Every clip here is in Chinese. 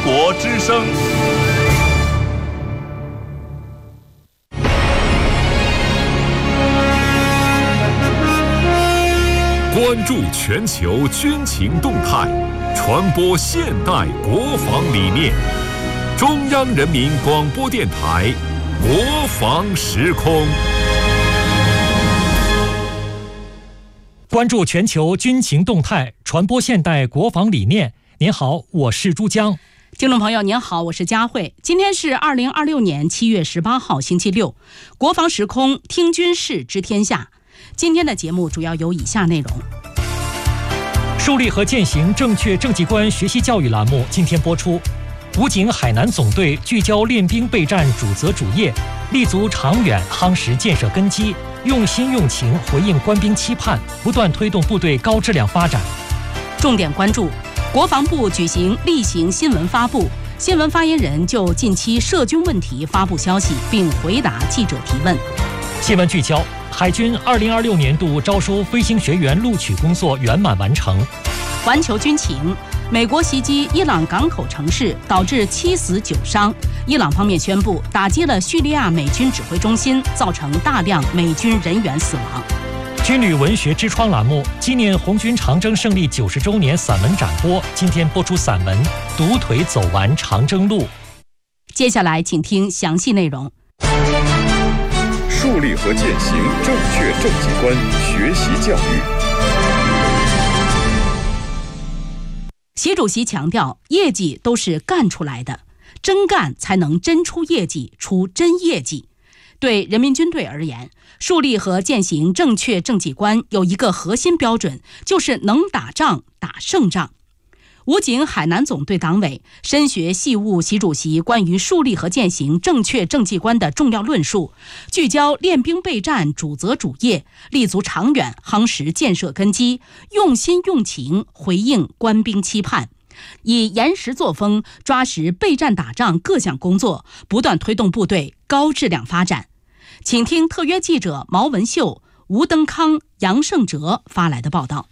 国之声。关注全球军情动态，传播现代国防理念。中央人民广播电台国防时空。 关注全球军情动态，传播现代国防理念。您好，我是朱江。 听众朋友您好，我是佳慧。今天是2026年7月18号星期六，国防时空听军事知天下。今天的节目主要有以下内容： 树立和践行正确政绩观学习教育栏目今天播出。武警海南总队聚焦练兵备战主责主业，立足长远，夯实建设根基，用心用情回应官兵期盼，不断推动部队高质量发展。 重点关注国防部举行例行新闻发布，新闻发言人就近期涉军问题发布消息，并回答记者提问。 新闻聚焦：海军2026年度招收飞行学员录取工作圆满完成。 环球军情：美国袭击伊朗港口城市，导致7死9伤。伊朗方面宣布打击了叙利亚美军指挥中心，造成大量美军人员死亡。 军旅文学之窗栏目纪念红军长征胜利90周年散文展播，今天播出散文《独腿走完长征路》。 接下来请听详细内容。 树立和践行正确政绩观学习教育。 习主席强调，业绩都是干出来的，真干才能真出业绩，出真业绩。对人民军队而言，树立和践行正确政绩观有一个核心标准，就是能打仗打胜仗。武警海南总队党委深学细悟习主席关于树立和践行正确政绩观的重要论述，聚焦练兵备战主责主业，立足长远，夯实建设根基，用心用情回应官兵期盼，以严实作风抓实备战打仗各项工作，不断推动部队高质量发展。请听特约记者毛文秀、吴登康、杨胜哲发来的报道。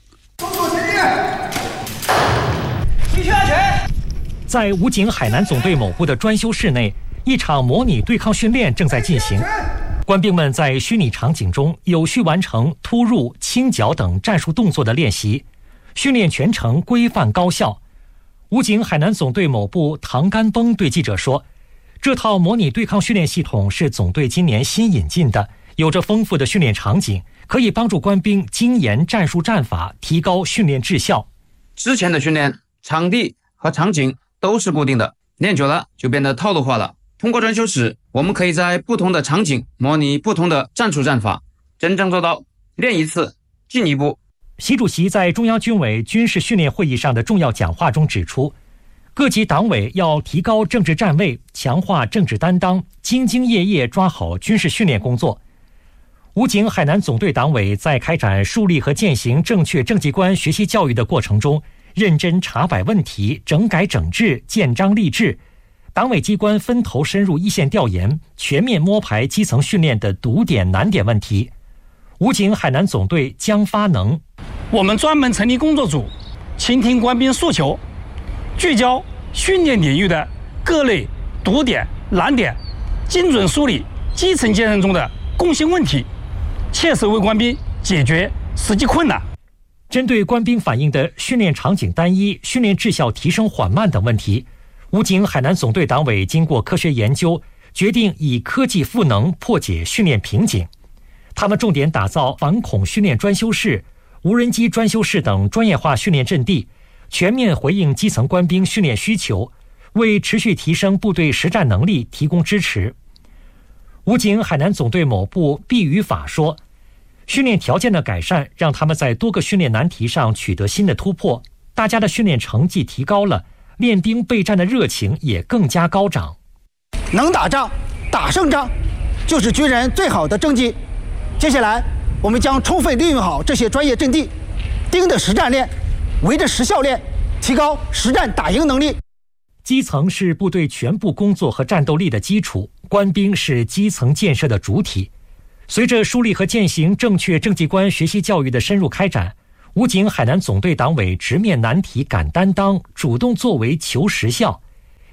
在武警海南总队某部的专修室内，一场模拟对抗训练正在进行。官兵们在虚拟场景中有序完成突入、清剿等战术动作的练习，训练全程规范高效。武警海南总队某部唐甘崩对记者说，这套模拟对抗训练系统是总队今年新引进的，有着丰富的训练场景，可以帮助官兵精研战术战法，提高训练质效。 之前的训练场地和场景都是固定的，练久了就变得套路化了。通过专修室，我们可以在不同的场景模拟不同的战术战法，真正做到练一次进一步。 习主席在中央军委军事训练会议上的重要讲话中指出，各级党委要提高政治站位，强化政治担当，兢兢业业抓好军事训练工作。武警海南总队党委在开展树立和践行正确政绩观学习教育的过程中，认真查摆问题，整改整治，建章立制。党委机关分头深入一线调研，全面摸排基层训练的堵点难点问题。武警海南总队将发能， 我们专门成立工作组，倾听官兵诉求，聚焦训练领域的各类堵点难点，精准梳理基层建设中的共性问题，切实为官兵解决实际困难。 针对官兵反映的训练场景单一、训练质效提升缓慢等问题，武警海南总队党委经过科学研究，决定以科技赋能破解训练瓶颈。他们重点打造反恐训练专修室、无人机专修室等专业化训练阵地，全面回应基层官兵训练需求，为持续提升部队实战能力提供支持。武警海南总队某部毕语法说，训练条件的改善让他们在多个训练难题上取得新的突破，大家的训练成绩提高了，练兵备战的热情也更加高涨。 能打仗打胜仗就是军人最好的政绩。接下来我们将充分利用好这些专业阵地，盯着实战练，围着实效练，提高实战打赢能力。 基层是部队全部工作和战斗力的基础，官兵是基层建设的主体。随着树立和践行正确政绩观学习教育的深入开展，武警海南总队党委直面难题敢担当，主动作为求实效，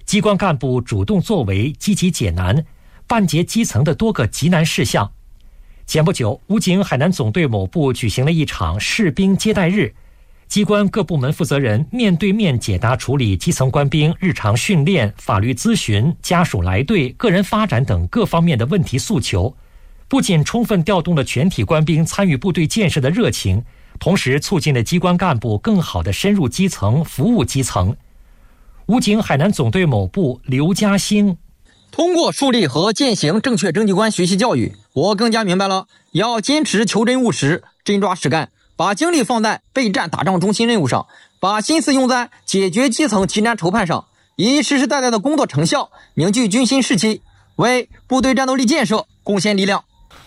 机关干部主动作为，积极解难，办结基层的多个急难事项。前不久，武警海南总队某部举行了一场士兵接待日，机关各部门负责人面对面解答处理基层官兵日常训练、法律咨询、家属来队、个人发展等各方面的问题诉求，不仅充分调动了全体官兵参与部队建设的热情，同时促进了机关干部更好地深入基层，服务基层。武警海南总队某部刘家兴： 通过树立和践行正确征集官学习教育，我更加明白了要坚持求真务实、真抓实干，把精力放在备战打仗中心任务上，把心思用在解决基层急难筹判上，以实实在在的工作成效凝聚军心士气，为部队战斗力建设贡献力量。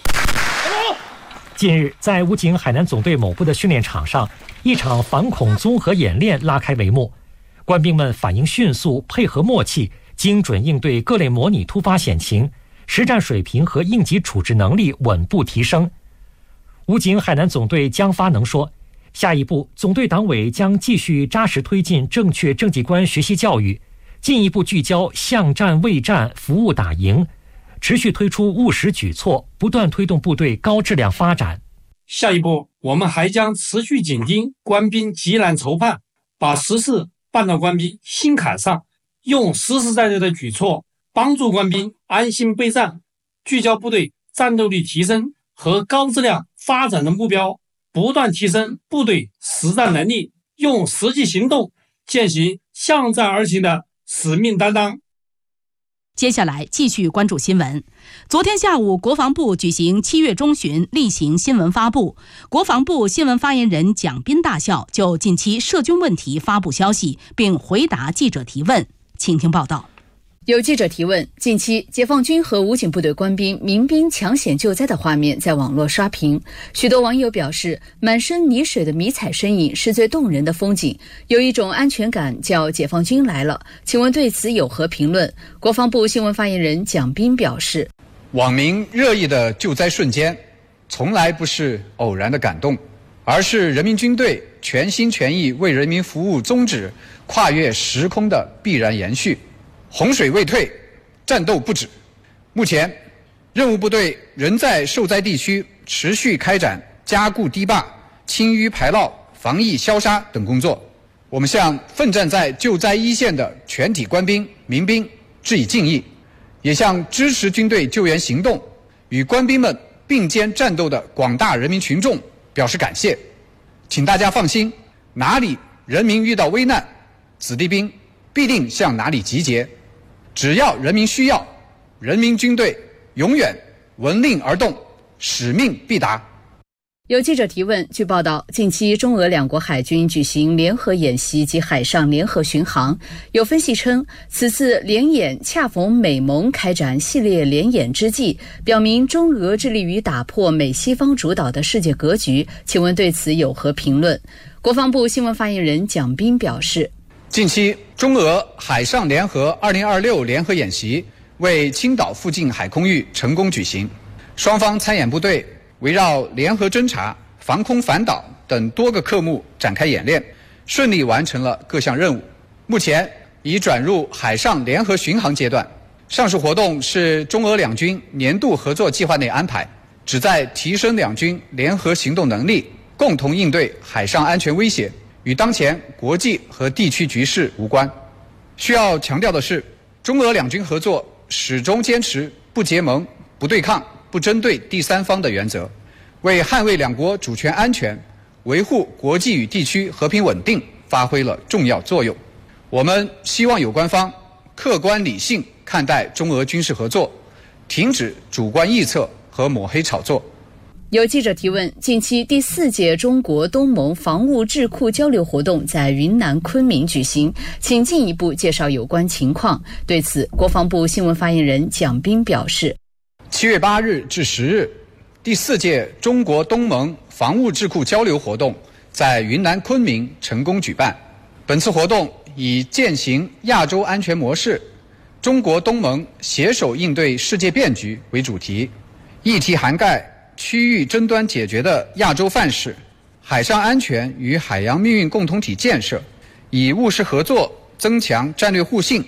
近日，在武警海南总队某部的训练场上，一场反恐综合演练拉开帷幕。官兵们反应迅速，配合默契，精准应对各类模拟突发险情，实战水平和应急处置能力稳步提升。武警海南总队江发能说，下一步总队党委将继续扎实推进正确征集官学习教育，进一步聚焦向战卫战、服务打赢，持续推出务实举措，不断推动部队高质量发展。 下一步，我们还将持续紧盯官兵急难筹判，把实事办到官兵心坎上，用实实在在的举措帮助官兵安心备战，聚焦部队战斗力提升和高质量发展的目标，不断提升部队实战能力，用实际行动践行向战而行的使命担当。 接下来继续关注新闻。昨天下午，国防部举行7月中旬例行新闻发布，国防部新闻发言人蒋斌大校就近期涉军问题发布消息，并回答记者提问。请听报道。 有记者提问，近期解放军和武警部队官兵民兵抢险救灾的画面在网络刷屏，许多网友表示，满身泥水的迷彩身影是最动人的风景，有一种安全感，叫解放军来了。请问对此有何评论？国防部新闻发言人蒋斌表示， 网民热议的救灾瞬间从来不是偶然的感动，而是人民军队全心全意为人民服务宗旨跨越时空的必然延续。洪水未退，战斗不止。目前，任务部队仍在受灾地区持续开展加固堤坝、清淤排涝、防疫消杀等工作。我们向奋战在救灾一线的全体官兵、民兵致以敬意，也向支持军队救援行动、与官兵们并肩战斗的广大人民群众表示感谢。请大家放心，哪里人民遇到危难，子弟兵必定向哪里集结。只要人民需要，人民军队永远闻令而动，使命必达。 有记者提问，据报道，近期中俄两国海军举行联合演习及海上联合巡航。有分析称，此次联演恰逢美盟开展系列联演之际，表明中俄致力于打破美西方主导的世界格局。请问对此有何评论？国防部新闻发言人蒋斌表示， 近期中俄海上联合2026联合演习为青岛附近海空域成功举行，双方参演部队围绕联合侦察、防空反导等多个科目展开演练，顺利完成了各项任务。目前已转入海上联合巡航阶段。上述活动是中俄两军年度合作计划内安排，旨在提升两军联合行动能力，共同应对海上安全威胁，与当前国际和地区局势无关。需要强调的是，中俄两军合作始终坚持不结盟、不对抗、不针对第三方的原则，为捍卫两国主权安全、维护国际与地区和平稳定发挥了重要作用。我们希望有关方客观理性看待中俄军事合作，停止主观臆测和抹黑炒作。 有记者提问，近期第4届中国东盟防务智库交流活动在云南昆明举行，请进一步介绍有关情况。对此，国防部新闻发言人蒋斌表示 ，7月8日至10日，第4届中国东盟防务智库交流活动在云南昆明成功举办。本次活动以践行亚洲安全模式、中国东盟携手应对世界变局为主题，议题涵盖区域争端解决的亚洲范式、海上安全与海洋命运共同体建设，以务实合作增强战略互信，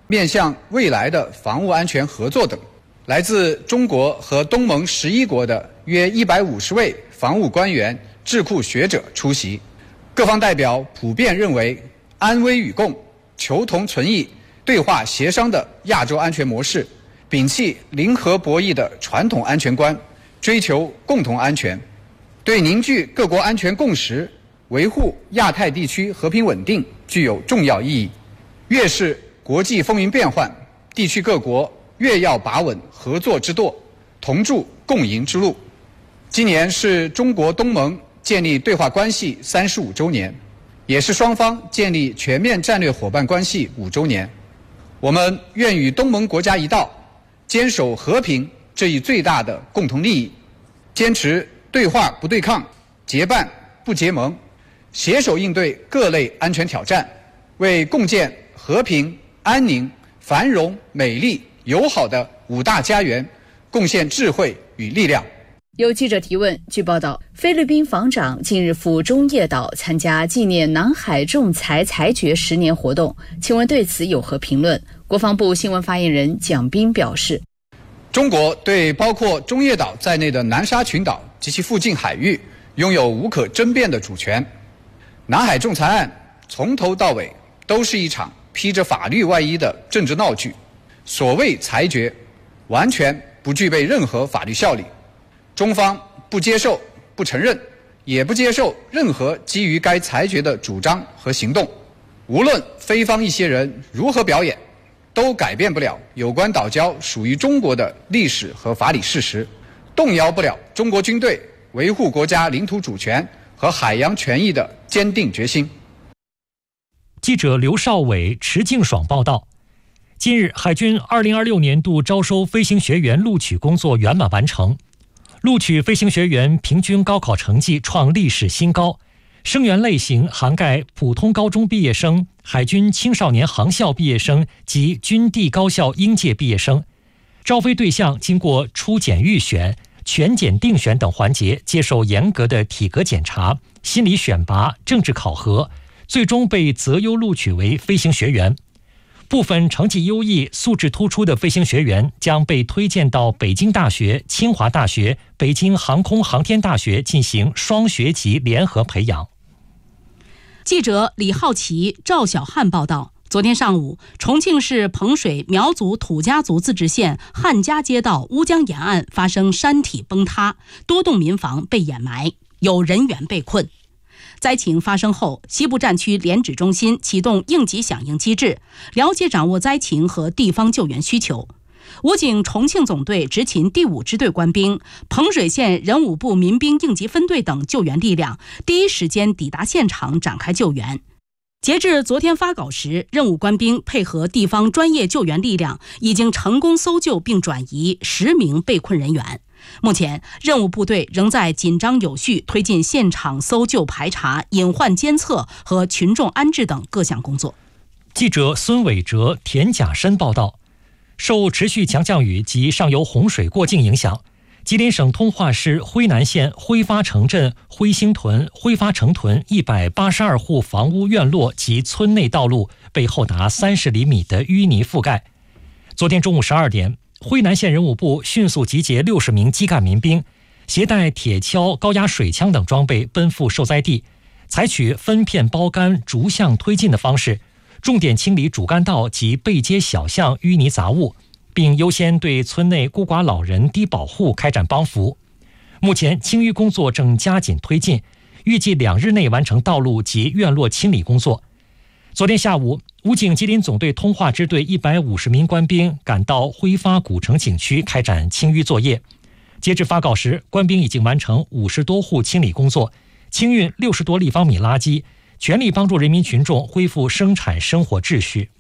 面向未来的防务安全合作等。来自中国和东盟11国的约150位防务官员、智库学者出席。各方代表普遍认为，安危与共、求同存异、对话协商的亚洲安全模式，摒弃零和博弈的传统安全观，追求共同安全，对凝聚各国安全共识、维护亚太地区和平稳定具有重要意义。越是国际风云变幻，地区各国越要把稳合作之舵，同筑共赢之路。今年是中国东盟建立对话关系35周年，也是双方建立全面战略伙伴关系5周年。我们愿与东盟国家一道，坚守和平这一最大的共同利益，坚持对话不对抗、结伴不结盟，携手应对各类安全挑战，为共建和平、安宁、繁荣、美丽、友好的5大家园贡献智慧与力量。 有记者提问，据报道，菲律宾防长近日赴中业岛参加纪念南海仲裁裁决10年活动，请问对此有何评论？国防部新闻发言人蒋斌表示， 中国对包括中业岛在内的南沙群岛及其附近海域拥有无可争辩的主权。南海仲裁案从头到尾都是一场披着法律外衣的政治闹剧，所谓裁决完全不具备任何法律效力。中方不接受、不承认，也不接受任何基于该裁决的主张和行动。无论菲方一些人如何表演，都改变不了有关岛礁属于中国的历史和法理事实，动摇不了中国军队维护国家领土主权和海洋权益的坚定决心。 记者刘少伟、池静爽报道。近日，海军2026年度招收飞行学员录取工作圆满完成，录取飞行学员平均高考成绩创历史新高，生源类型涵盖普通高中毕业生、海军青少年航校毕业生及军地高校应届毕业生。招飞对象经过初检预选、全检定选等环节，接受严格的体格检查、心理选拔、政治考核，最终被择优录取为飞行学员。部分成绩优异、素质突出的飞行学员将被推荐到北京大学、清华大学、北京航空航天大学进行双学籍联合培养。 记者李浩奇、赵小汉报道，昨天上午，重庆市彭水苗族土家族自治县汉家街道乌江沿岸发生山体崩塌，多栋民房被掩埋，有人员被困。灾情发生后，西部战区联指中心启动应急响应机制，了解掌握灾情和地方救援需求。武警重庆总队执勤第5支队官兵、彭水县人武部民兵应急分队等救援力量第一时间抵达现场展开救援。截至昨天发稿时，任务官兵配合地方专业救援力量，已经成功搜救并转移10名被困人员。目前，任务部队仍在紧张有序推进现场搜救排查、隐患监测和群众安置等各项工作。 记者孙伟哲、田甲申报道。受持续强降雨及上游洪水过境影响，吉林省通化市辉南县辉发城镇辉星屯、辉发城屯182户房屋院落及村内道路被厚达30厘米的淤泥覆盖。昨天中午12点，辉南县人武部迅速集结60名基干民兵，携带铁锹、高压水枪等装备奔赴受灾地，采取分片包干、逐项推进的方式，重点清理主干道及背街小巷淤泥杂物，并优先对村内孤寡老人低保户开展帮扶。目前清淤工作正加紧推进，预计2日内完成道路及院落清理工作。昨天下午，武警吉林总队通化支队150名官兵赶到辉发古城景区开展清淤作业。截至发稿时，官兵已经完成50多户清理工作，清运60多立方米垃圾，全力帮助人民群众恢复生产生活秩序。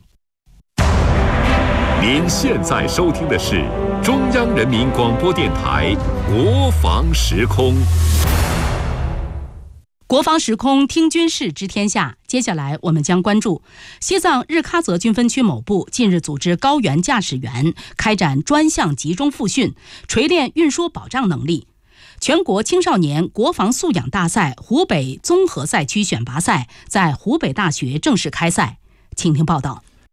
您现在收听的是中央人民广播电台国防时空。 国防时空听军事知天下，接下来我们将关注西藏日喀则军分区某部近日组织高原驾驶员开展专项集中复训，锤炼运输保障能力。全国青少年国防素养大赛湖北综合赛区选拔赛在湖北大学正式开赛，请听报道。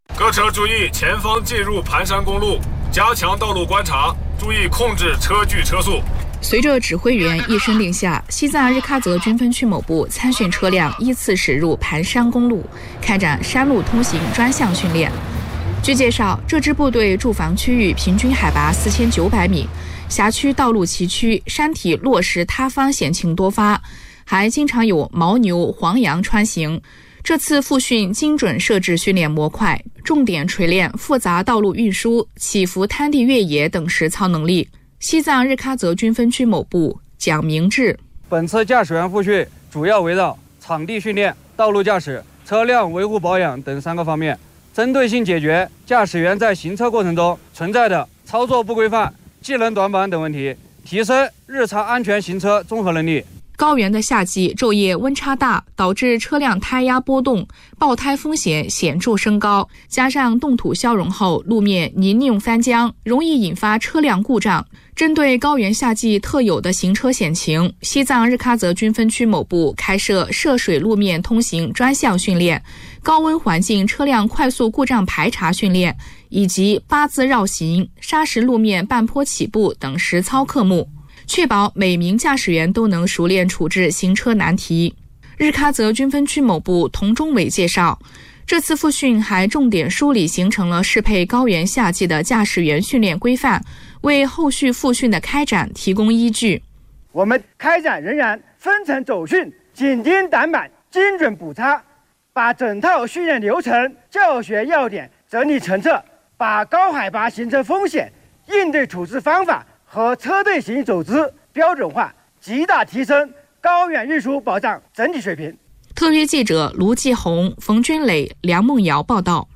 各车注意，前方进入盘山公路，加强道路观察，注意控制车距车速。 随着指挥员一声令下，西藏日喀则军分区某部参训车辆依次驶入盘山公路，开展山路通行专项训练。据介绍，这支部队驻防区域平均海拔4900米，辖区道路崎岖，山体落石塌方险情多发，还经常有牦牛、黄羊穿行。这次复训精准设置训练模块，重点锤炼复杂道路运输、起伏滩地越野等实操能力。西藏日喀则军分区某部蒋明志： 本次驾驶员复训主要围绕场地训练、道路驾驶、车辆维护保养等3个方面，针对性解决驾驶员在行车过程中存在的操作不规范、技能短板等问题，提升日常安全行车综合能力。 高原的夏季昼夜温差大，导致车辆胎压波动，爆胎风险显著升高。加上冻土消融后路面泥泞翻浆，容易引发车辆故障。针对高原夏季特有的行车险情，西藏日喀则军分区某部开设涉水路面通行专项训练、高温环境车辆快速故障排查训练，以及8字绕行、砂石路面半坡起步等实操科目，确保每名驾驶员都能熟练处置行车难题。日喀则军分区某部童忠伟介绍，这次复训还重点梳理形成了适配高原夏季的驾驶员训练规范，为后续复训的开展提供依据。 我们开展仍然分层走训，紧盯短板，精准补差，把整套训练流程、教学要点整理成册，把高海拔行车风险应对处置方法和车队行走姿标准化，极大提升高原运输保障整体水平。 特约记者卢继红、冯军磊、梁梦瑶报道。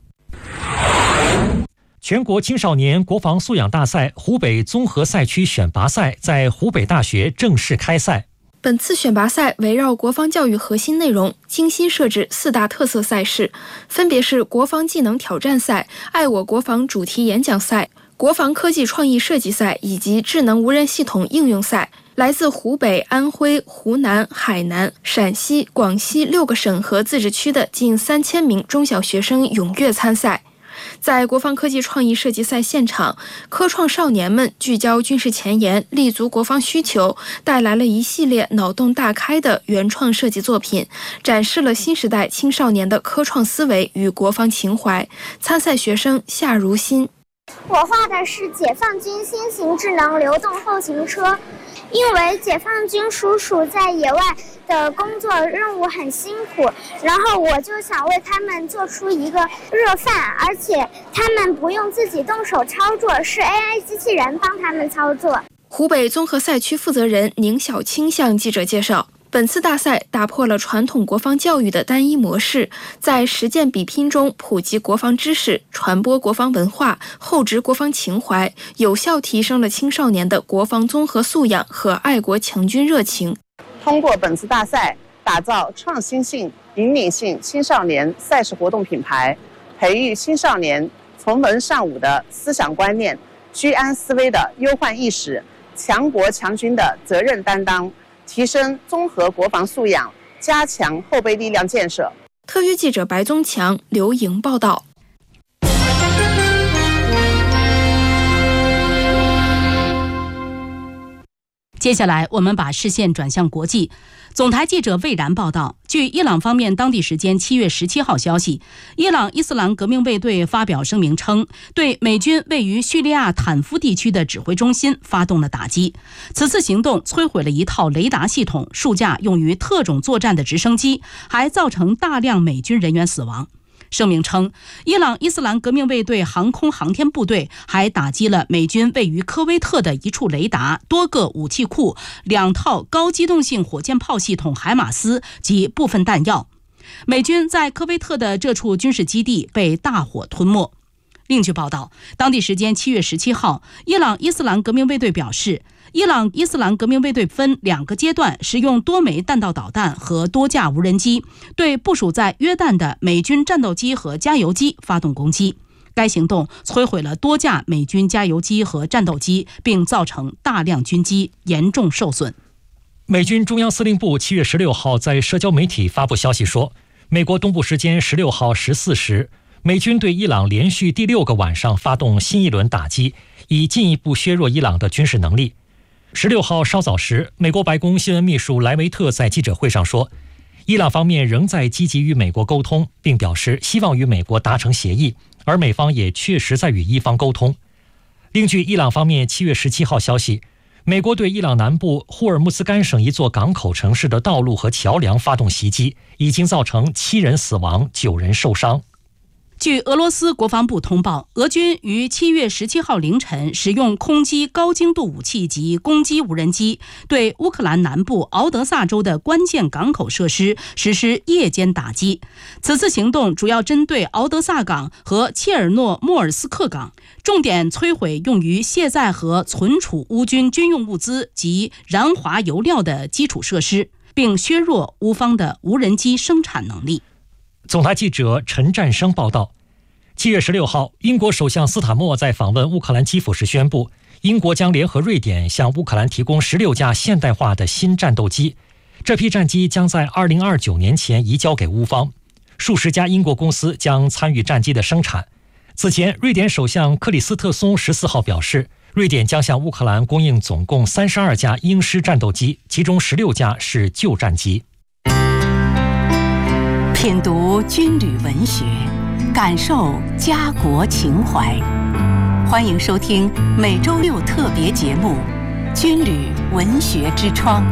全国青少年国防素养大赛湖北综合赛区选拔赛在湖北大学正式开赛。 本次选拔赛围绕国防教育核心内容，精心设置4大特色赛事，分别是国防技能挑战赛、爱我国防主题演讲赛、国防科技创意设计赛以及智能无人系统应用赛。来自湖北、安徽、湖南、海南、陕西、广西6个省和自治区的近3000名中小学生踊跃参赛。在国防科技创意设计赛现场，科创少年们聚焦军事前沿，立足国防需求，带来了一系列脑洞大开的原创设计作品，展示了新时代青少年的科创思维与国防情怀。参赛学生夏如新： 我画的是解放军新型智能流动后勤车，因为解放军叔叔在野外的工作任务很辛苦，然后我就想为他们做出一个热饭，而且他们不用自己动手操作，是 AI 机器人帮他们操作。 湖北综合赛区负责人宁小青向记者介绍，本次大赛打破了传统国防教育的单一模式，在实践比拼中普及国防知识，传播国防文化，厚植国防情怀，有效提升了青少年的国防综合素养和爱国强军热情。 通过本次大赛，打造创新性、引领性青少年赛事活动品牌，培育青少年从文上武的思想观念、居安思危的忧患意识、强国强军的责任担当，提升综合国防素养，加强后备力量建设。 特约记者白宗强、刘莹报道。 接下来，我们把视线转向国际。总台记者魏然报道，据伊朗方面当地时间7月17号消息，伊朗伊斯兰革命卫队发表声明称，对美军位于叙利亚坦夫地区的指挥中心发动了打击。此次行动摧毁了一套雷达系统、数架用于特种作战的直升机，还造成大量美军人员死亡。声明称，伊朗伊斯兰革命卫队航空航天部队还打击了美军位于科威特的一处雷达、多个武器库、2套高机动性火箭炮系统海马斯及部分弹药。美军在科威特的这处军事基地被大火吞没。另据报道，当地时间7月17号，伊朗伊斯兰革命卫队表示，伊朗伊斯兰革命卫队分2个阶段使用多枚弹道导弹和多架无人机，对部署在约旦的美军战斗机和加油机发动攻击。该行动摧毁了多架美军加油机和战斗机，并造成大量军机严重受损。 美军中央司令部7月16号在社交媒体发布消息说，美国东部时间16号14时， 美军对伊朗连续第6个晚上发动新一轮打击，以进一步削弱伊朗的军事能力。16号稍早时，美国白宫新闻秘书莱维特在记者会上说，伊朗方面仍在积极与美国沟通，并表示希望与美国达成协议，而美方也确实在与伊方沟通。另据伊朗方面7月17号消息，美国对伊朗南部霍尔木兹干省一座港口城市的道路和桥梁发动袭击，已经造成7人死亡，9人受伤。 据俄罗斯国防部通报，俄军于7月17号凌晨使用空击高精度武器及攻击无人机，对乌克兰南部敖德萨州的关键港口设施实施夜间打击。此次行动主要针对敖德萨港和切尔诺莫尔斯克港，重点摧毁用于卸载和存储乌军军用物资及燃滑油料的基础设施，并削弱乌方的无人机生产能力。 总台记者陈占生报道，7月16号，英国首相斯塔默在访问乌克兰基辅时宣布，英国将联合瑞典向乌克兰提供16架现代化的新战斗机，这批战机将在2029年前移交给乌方，数十家英国公司将参与战机的生产。此前，瑞典首相克里斯特松14号表示，瑞典将向乌克兰供应总共32架鹰狮战斗机，其中16架是旧战机。 品读军旅文学，感受家国情怀。欢迎收听每周6特别节目《军旅文学之窗》。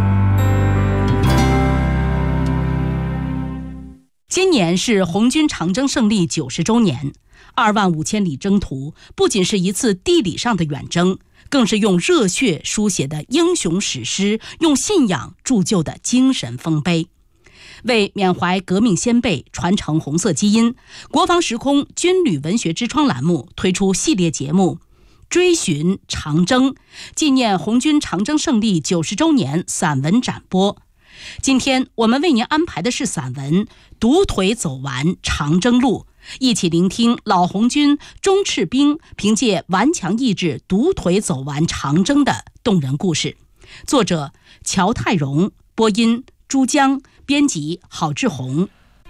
今年是红军长征胜利90周年，25000里征途不仅是一次地理上的远征，更是用热血书写的英雄史诗，用信仰铸就的精神丰碑。为缅怀革命先辈，传承红色基因，国防时空军旅文学之窗栏目推出系列节目追寻长征，纪念红军长征胜利90周年散文展播。今天我们为您安排的是散文《独腿走完长征路》，一起聆听老红军钟赤兵凭借顽强意志独腿走完长征的动人故事。作者乔泰荣，播音朱江，编辑郝志红。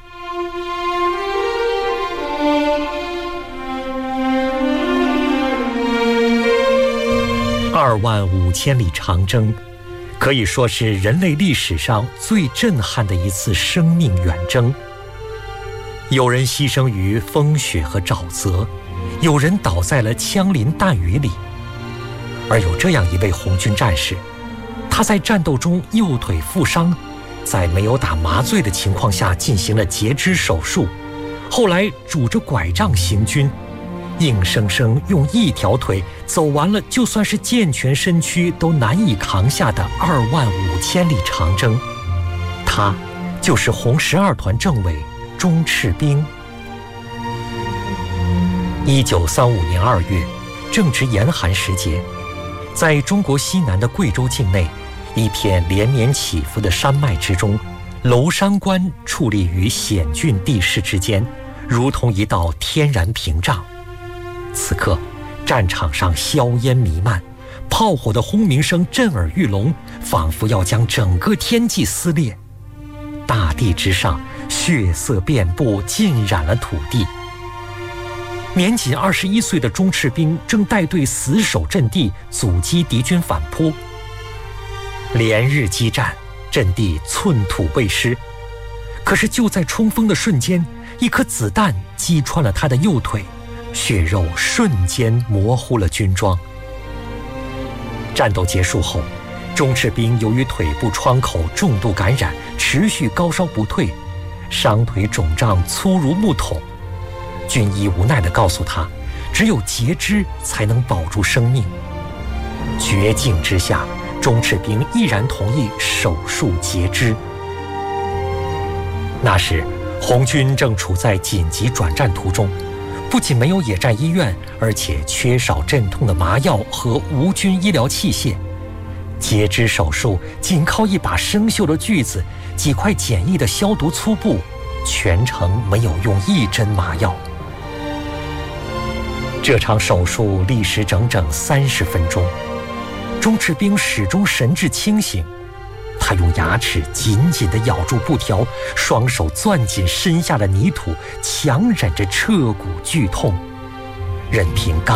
25000里长征，可以说是人类历史上最震撼的一次生命远征。有人牺牲于风雪和沼泽，有人倒在了枪林弹雨里。而有这样一位红军战士，他在战斗中右腿负伤，在没有打麻醉的情况下进行了截肢手术，后来拄着拐杖行军，硬生生用一条腿走完了就算是健全身躯都难以扛下的25000里长征。他就是红12团政委钟赤兵。1935年2月，正值严寒时节，在中国西南的贵州境内，一片连绵起伏的山脉之中，娄山关矗立于险峻地势之间，如同一道天然屏障。此刻，战场上硝烟弥漫，炮火的轰鸣声震耳欲聋，仿佛要将整个天际撕裂。大地之上，血色遍布，浸染了土地。年仅21岁的钟赤兵正带队死守阵地，阻击敌军反扑。连日激战，阵地寸土未失。可是就在冲锋的瞬间，一颗子弹击穿了他的右腿，血肉瞬间模糊了军装。战斗结束后，钟赤兵由于腿部创口重度感染，持续高烧不退，伤腿肿胀粗如木桶。军医无奈地告诉他，只有截肢才能保住生命。绝境之下，钟赤兵毅然同意手术截肢。那时，红军正处在紧急转战途中，不仅没有野战医院，而且缺少镇痛的麻药和无菌医疗器械。截肢手术仅靠一把生锈的锯子、几块简易的消毒粗布，全程没有用一针麻药。这场手术历时整整30分钟，钟赤兵始终神志清醒， 他用牙齿紧紧地咬住布条，双手攥紧身下的泥土，强忍着彻骨剧痛。任凭刚